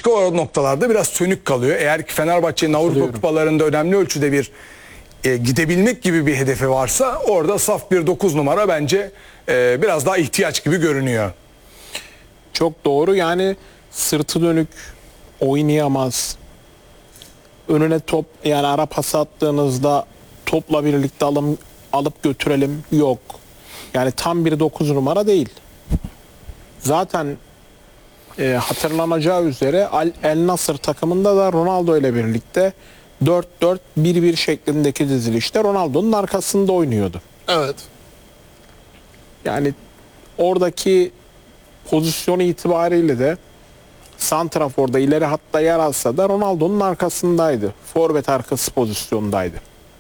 Talisca o noktalarda biraz sönük kalıyor. Eğer ki Fenerbahçe'nin Avrupa kupalarında önemli ölçüde bir gidebilmek gibi bir hedefi varsa orada saf bir 9 numara bence biraz daha ihtiyaç gibi görünüyor. Çok doğru, yani sırtı dönük oynayamaz. Önüne top, yani ara pas attığınızda topla birlikte alıp götürelim yok. Yani tam bir 9 numara değil. Zaten hatırlanacağı üzere El Nasır takımında da Ronaldo ile birlikte 4-4-1-1 şeklindeki dizilişte Ronaldo'nun arkasında oynuyordu. Evet. Yani oradaki pozisyonu itibariyle de santraforda ileri hatta yer alsa da Ronaldo'nun arkasındaydı. Forvet arkası pozisyondaydı.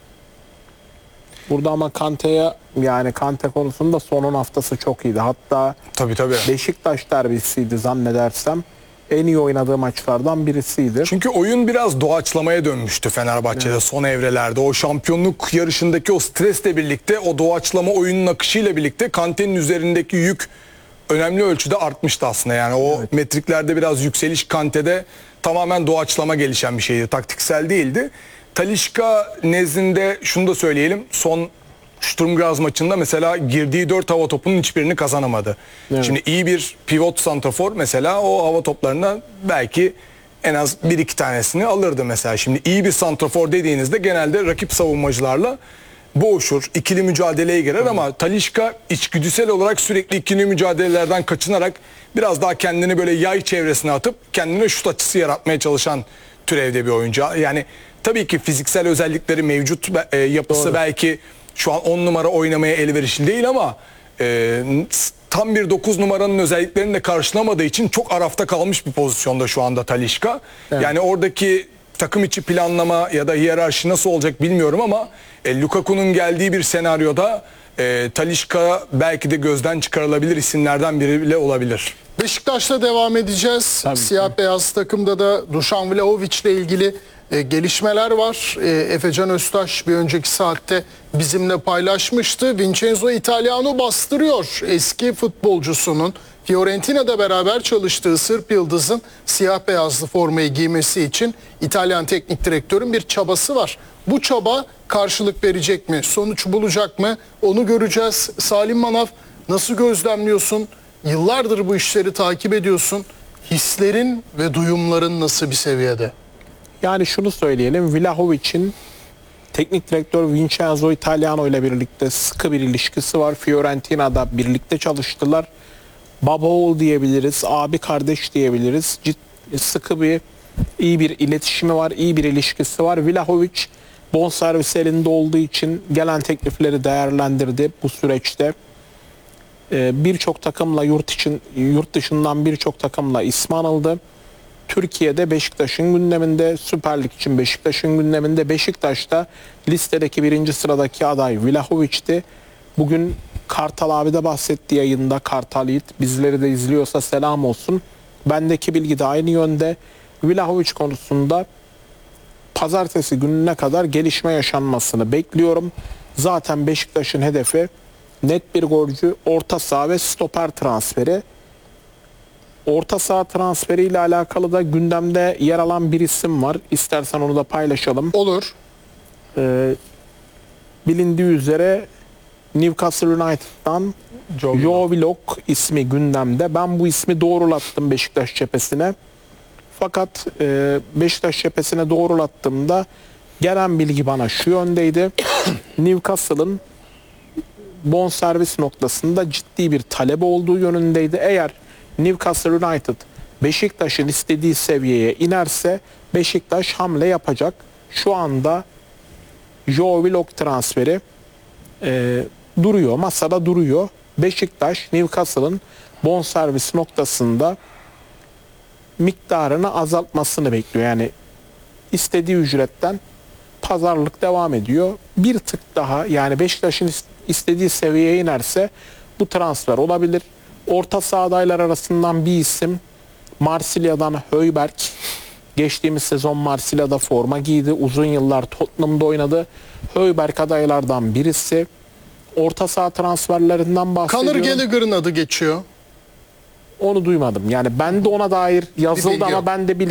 Burada ama Kante'ye, yani Kante konusunda sonun haftası çok iyiydi. Hatta Tabii. Beşiktaş derbisiydi zannedersem. En iyi oynadığı maçlardan birisiydi. Çünkü oyun biraz doğaçlamaya dönmüştü Fenerbahçe'de son evrelerde. O şampiyonluk yarışındaki o stresle birlikte, o doğaçlama oyunun akışıyla birlikte Kante'nin üzerindeki yük önemli ölçüde artmıştı aslında. Yani o metriklerde biraz yükseliş Kante'de tamamen doğaçlama gelişen bir şeydi. Taktiksel değildi. Talisca nezdinde şunu da söyleyelim. Son Sturm Graz maçında mesela girdiği 4 hava topunun hiçbirini kazanamadı. Evet. Şimdi iyi bir pivot santrafor mesela o hava toplarından belki en az 1-2 tanesini alırdı mesela. Şimdi iyi bir santrafor dediğinizde genelde rakip savunmacılarla boğuşur, ikili mücadeleye girer ama Talisca içgüdüsel olarak sürekli ikili mücadelelerden kaçınarak biraz daha kendini böyle yay çevresine atıp kendine şut açısı yaratmaya çalışan türevde bir oyuncu. Yani tabii ki fiziksel özellikleri mevcut, yapısı belki şu an 10 numara oynamaya elverişli değil ama tam bir 9 numaranın özelliklerini de karşılamadığı için çok arafta kalmış bir pozisyonda şu anda Talisca. Evet. Yani oradaki takım içi planlama ya da hiyerarşi nasıl olacak bilmiyorum ama Lukaku'nun geldiği bir senaryoda Talisca belki de gözden çıkarılabilir isimlerden biri bile olabilir. Beşiktaş'ta devam edeceğiz. Tabii Siyah beyaz takımda da Dušan Vlahović ile ilgili gelişmeler var. Efecan Öztaş bir önceki saatte bizimle paylaşmıştı. Vincenzo Italiano bastırıyor eski futbolcusunun. Fiorentina'da beraber çalıştığı Sırp Yıldız'ın siyah beyazlı formayı giymesi için İtalyan teknik direktörün bir çabası var. Bu çaba karşılık verecek mi? Sonuç bulacak mı? Onu göreceğiz. Salim Manav, nasıl gözlemliyorsun? Yıllardır bu işleri takip ediyorsun. Hislerin ve duyumların nasıl bir seviyede? Yani şunu söyleyelim, Vlahovic'in teknik direktör Vincenzo Italiano ile birlikte sıkı bir ilişkisi var. Fiorentina'da birlikte çalıştılar. Baba oğul diyebiliriz, abi kardeş diyebiliriz. Sıkı bir, iyi bir iletişimi var, iyi bir ilişkisi var. Vlahovic bonservis elinde olduğu için gelen teklifleri değerlendirdi bu süreçte. Birçok takımla yurt dışından birçok takımla ismi anıldı. Türkiye'de Beşiktaş'ın gündeminde, Süper Lig için Beşiktaş'ın gündeminde. Beşiktaş'ta listedeki birinci sıradaki aday Vlahovic'ti. Bugün Kartal abi de bahsetti yayında. Kartal Yiğit bizleri de izliyorsa selam olsun. Bendeki bilgi de aynı yönde. Vlahovic konusunda pazartesi gününe kadar gelişme yaşanmasını bekliyorum. Zaten Beşiktaş'ın hedefi net bir golcü, orta saha ve stoper transferi. Orta saha transferiyle alakalı da gündemde yer alan bir isim var. İstersen onu da paylaşalım. Olur. Bilindiği üzere Newcastle United'dan Joe Willock ismi gündemde. Ben bu ismi doğrulattım Beşiktaş cephesine. Fakat Beşiktaş cephesine doğrulattığımda gelen bilgi bana şu yöndeydi. Newcastle'ın bonservis noktasında ciddi bir talep olduğu yönündeydi. Eğer Newcastle United Beşiktaş'ın istediği seviyeye inerse Beşiktaş hamle yapacak. Şu anda Joe Willock transferi duruyor, masada duruyor. Beşiktaş Newcastle'ın bonservis noktasında miktarını azaltmasını bekliyor. Yani istediği ücretten pazarlık devam ediyor. Bir tık daha, yani Beşiktaş'ın istediği seviyeye inerse bu transfer olabilir. Orta saha adaylar arasından bir isim Marsilya'dan Højbjerg. Geçtiğimiz sezon Marsilya'da forma giydi. Uzun yıllar Tottenham'da oynadı. Højbjerg adaylardan birisi. Orta saha transferlerinden bahsediyorum. Conor Gallagher'ın adı geçiyor. Onu duymadım. Yani ben de ona dair yazıldı bilgi ama yok. ben de